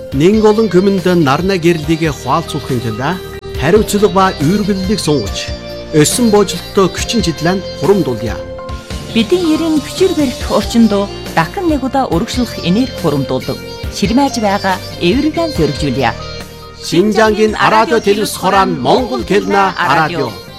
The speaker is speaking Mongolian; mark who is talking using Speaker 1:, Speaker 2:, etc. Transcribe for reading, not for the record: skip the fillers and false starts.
Speaker 1: Нэг олон хүмүнд нарна гэрлийг хуалцуулахын тулд хариуцлага ба үүргэллийг сунгаж, өссөн боожлолттой хүчин чиглэн хурамдуулъя.
Speaker 2: Бидний ерийн хүчээр барих орчинд дахин нэг удаа өргөжлөх энерги хурамдуулдаг. Ширмэж байгаа эвэргэн зөргижүүлье.
Speaker 1: Шинжангийн радио телевиз хорон Монгол хэлнэ радио.